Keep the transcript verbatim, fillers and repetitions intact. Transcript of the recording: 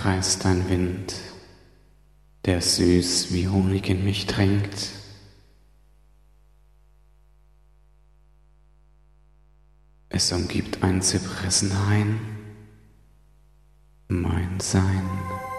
kreist ein Wind, der süß wie Honig in mich dringt. Es umgibt ein Zypressenhain, mein Sein.